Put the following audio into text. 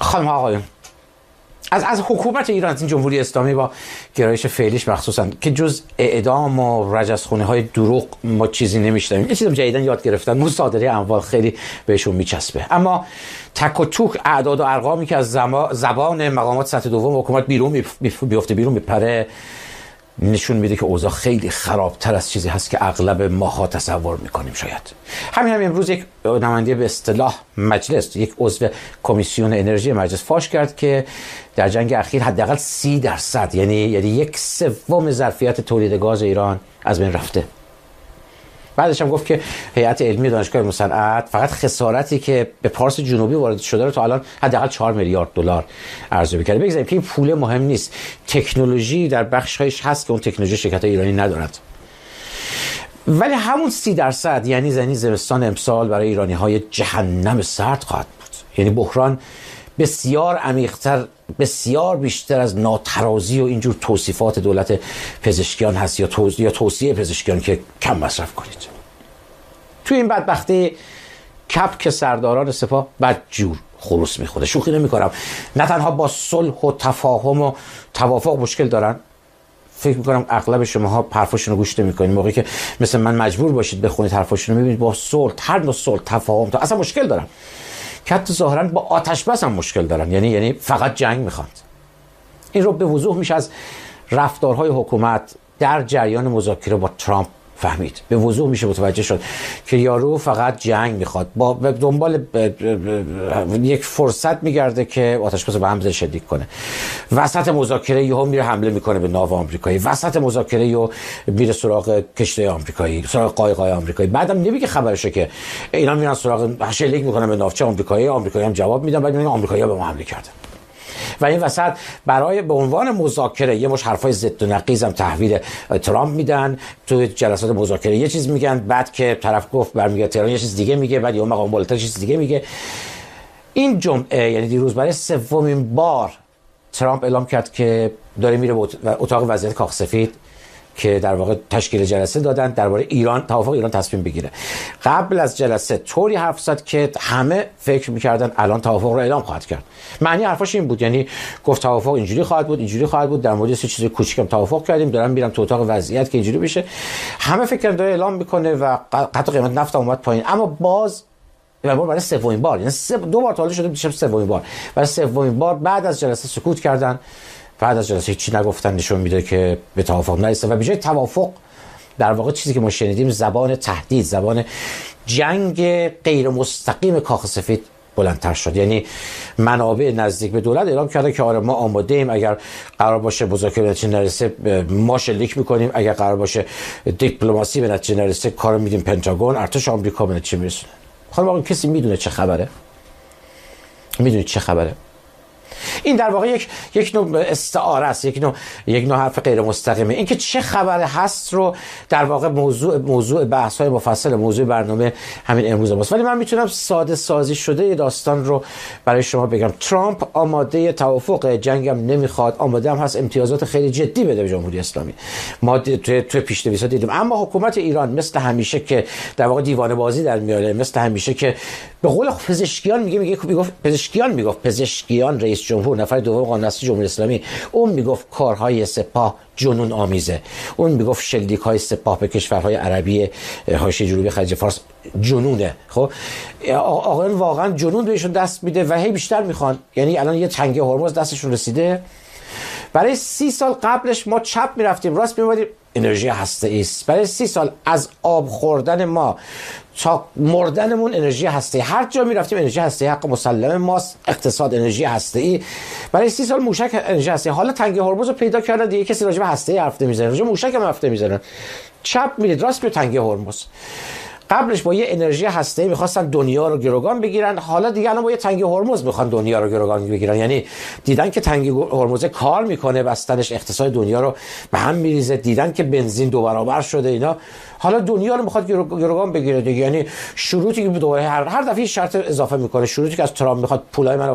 خانم آقایون، از حکومت ایران، از این جمهوری اسلامی با گرایش فعلیش مخصوصا که جز اعدام و رجزخونی های دروغ ما چیزی نمیشنویم. یه چیزی جدیداً یاد گرفتن، مصادره اموال خیلی بهشون میچسبه. اما تک و توک اعداد و ارقامی که از زبان مقامات سطح دوم حکومت بیرون میپره نشون میده که اوضاع خیلی خرابتر از چیزی هست که اغلب ماها تصور میکنیم. شاید همین امروز یک نماینده به اصطلاح مجلس، یک عضو کمیسیون انرژی مجلس فاش کرد که در جنگ اخیر حداقل 30% یعنی 1/3 ظرفیت تولید گاز ایران از بین رفته. بعدش هم گفت که هیئت علمی دانشگاه علوم صنعت فقط خسارتی که به پارس جنوبی وارد شده رو تا الان حداقل 4 میلیارد دلار ارزیابی کرده. بگذاریم که این پول مهم نیست، تکنولوژی در بخش‌هایش هست که اون تکنولوژی شرکت‌های ایرانی ندارد. ولی همون 30% یعنی زمستان امسال برای ایرانی‌های جهنم سرد خواهد بود. یعنی بحران بسیار عمیق‌تر، بسیار بیشتر از ناترازی و اینجور توصیفات دولت پزشکیان هست یا توصیه پزشکیان که کم مصرف کنید. توی این بدبختی کپک سرداران سپاه بدجور خروس میخوره. شوخی نمی‌کنم. نه تنها با صلح و تفاهم و توافق مشکل دارن، فکر می‌کنم اغلب شماها حرفاشون رو گوش نمی‌کنید. موقعی که مثل من مجبور باشید بخونید حرفاشون رو می‌بینید با صلح، هر نوع صلح، تفاهم تا اصلا مشکل دارن. که حتی ظاهراً با آتش بس هم مشکل دارن، یعنی فقط جنگ میخواد. این رو به وضوح میشه از رفتارهای حکومت در جریان مذاکره با ترامپ فهمید. به وضوح میشه متوجه شد که یارو فقط جنگ میخواد، با دنبال یک فرصت میگرده که آتش بس به هم شدید کنه. وسط مذاکره یهو میره حمله میکنه به ناو آمریکایی، وسط مذاکره یهو میره سراغ کشتی آمریکایی، سراغ قایق‌های آمریکایی. بعدم نمیگه خبرشه که اینا میرن سراغ شلیک میکنن به ناوچه آمریکایی هم جواب میدن، بعد میگن آمریکایی‌ها به ما حمله کردن. و این وسط برای به عنوان مذاکره یه مش حرفای ضد و نقیض هم تحویل ترامپ میدن. تو جلسات مذاکره یه چیز میگن، بعد که طرف گفت برمیگرده تهران یه چیز دیگه میگه، بعد یه مقام بالاتر چیز دیگه میگه. این جمعه یعنی دیروز برای 3مین بار ترامپ اعلام کرد که داره میره به اتاق وضعیت کاخ سفید که در واقع تشکیل جلسه دادن درباره ایران، توافق ایران تصمیم بگیره. قبل از جلسه طوری حرف زد که همه فکر می‌کردن الان توافق رو اعلام خواهد کرد. معنی حرفش این بود، یعنی گفت توافق اینجوری خواهد بود، در مورد سه چیز کوچیکم توافق کردیم، دارم میرم تو اتاق وضعیت که اینجوری بشه. همه فکر کردن داره اعلام میکنه و حتی قیمت نفت اومد پایین. اما باز برای 3مین بار، یعنی 2 بار تا شده میشه 3مین بار، برای 3مین بار بعد از جلسه سکوت کردن. بعد از جلسه هیچی نگفتن، نشون میده که به توافق نرسیدن و به جای توافق در واقع چیزی که ما شنیدیم زبان تهدید، زبان جنگ غیر مستقیم کاخ سفید بلندتر شد. یعنی منابع نزدیک به دولت اعلام کرده که آره ما آماده ایم، اگر قرار باشه مذاکره نتیجه نرسه ما شلیک میکنیم، اگر قرار باشه دیپلماسی به نتیجه نرسه کارو میدیم پنتاگون، ارتش آمریکا به نتیجه میرسونه. خانم آقا کسی میدونه چه خبره؟ میدونید چه خبره؟ این در واقع یک نوع استعاره است، یک نوع حرف غیر مستقیمه. این که چه خبره هست رو در واقع موضوع بحث‌های مفصل موضوع برنامه همین امروز ماست. ولی من میتونم ساده سازی شده داستان رو برای شما بگم. ترامپ آماده توافق جنگم نمیخواد، آماده هم هست امتیازات خیلی جدی بده به جمهوری اسلامی. ما توی پیش‌نویس‌ها دیدیم. اما حکومت ایران مثل همیشه که در واقع دیوانه بازی در میاره، مثل همیشه که به قول پزشکیان میگفت پزشکیان رئیس جمهور نفر دوم قانون اساسی جمهوری اسلامی، اون میگفت کارهای سپاه جنون آمیزه، اون میگفت شلیک‌های سپاه به کشورهای عربی حاشیه جنوبی خلیج فارس جنونه. خب آقایان واقعا جنون بهشون دست میده و هی بیشتر میخوان. یعنی الان یه تنگه هرمز دستشون رسیده. برای 30 سال قبلش ما چپ میرفتیم راست میومدیم انرژی هسته‌ای است. برای 30 سال از آب خوردن ما تا مردنمون انرژی هسته‌ای، هر جا میرفتیم انرژی هسته‌ای حق مسلم ماست، اقتصاد انرژی هسته‌ای. برای 30 سال موشک انرژی هسته‌ای. حالا تنگه هرمز رو پیدا کردن دیگه کسی راجع به هسته‌ای حرف نمیزنه، راجع به موشک هم حرف نمیزنن. چپ میرید راست به تنگه هرمز. قبلش با یه انرژی هسته‌ای می‌خواستن دنیا رو گروگان بگیرن، حالا دیگه الان با یه تنگه هرمز می‌خوان دنیا رو گروگان بگیرن. یعنی دیدن که تنگه هرمز کار میکنه، بستنش اقتصاد دنیا رو به هم میریزه، دیدن که بنزین 2 برابر شده اینا، حالا دنیا رو می‌خواد گروگان بگیره دیگه. یعنی شروطی که دوباره هر دفعه شرط اضافه میکنه، شروطی که از ترامپ می‌خواد پولای منو